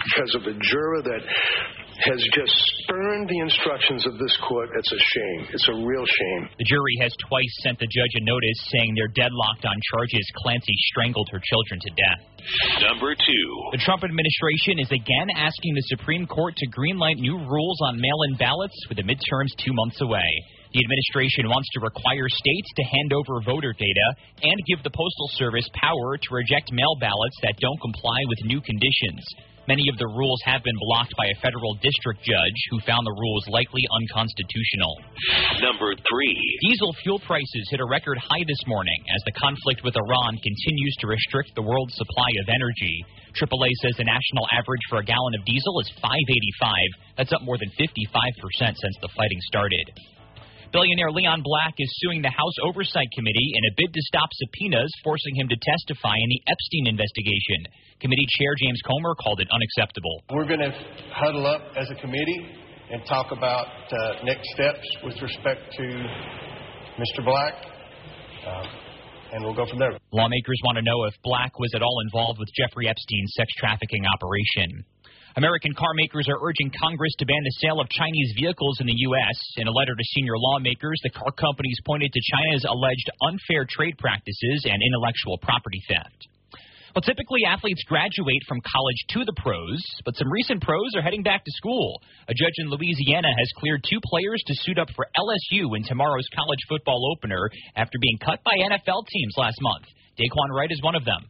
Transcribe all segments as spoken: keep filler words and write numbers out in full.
because of a juror that has just spurned the instructions of this court. It's a shame. It's a real shame. The jury has twice sent the judge a notice saying they're deadlocked on charges Clancy strangled her children to death. Number two. The Trump administration is again asking the Supreme Court to greenlight new rules on mail-in ballots with the midterms two months away. The administration wants to require states to hand over voter data and give the Postal Service power to reject mail ballots that don't comply with new conditions. Many of the rules have been blocked by a federal district judge who found the rules likely unconstitutional. Number three. Diesel fuel prices hit a record high this morning as the conflict with Iran continues to restrict the world's supply of energy. triple A says the national average for a gallon of diesel is five eighty-five. That's up more than fifty-five percent since the fighting started. Billionaire Leon Black is suing the House Oversight Committee in a bid to stop subpoenas forcing him to testify in the Epstein investigation. Committee Chair James Comer called it unacceptable. We're going to huddle up as a committee and talk about uh, next steps with respect to Mister Black, uh, and we'll go from there. Lawmakers want to know if Black was at all involved with Jeffrey Epstein's sex trafficking operation. American car makers are urging Congress to ban the sale of Chinese vehicles in the U S In a letter to senior lawmakers, the car companies pointed to China's alleged unfair trade practices and intellectual property theft. Well, typically athletes graduate from college to the pros, but some recent pros are heading back to school. A judge in Louisiana has cleared two players to suit up for L S U in tomorrow's college football opener after being cut by N F L teams last month. Daquan Wright is one of them.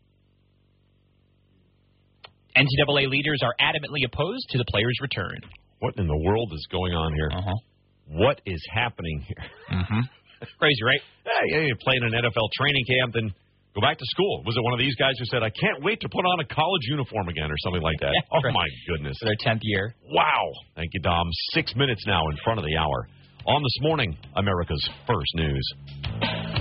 N C double A leaders are adamantly opposed to the players' return. What in the world is going on here? Uh-huh. What is happening here? Mm-hmm. Crazy, right? Hey, you play in an N F L training camp, then go back to school. Was it one of these guys who said, I can't wait to put on a college uniform again or something like that? Yeah, oh, right. my goodness. For their tenth year. Wow. Thank you, Dom. Six minutes now in front of the hour. On This Morning, America's First News.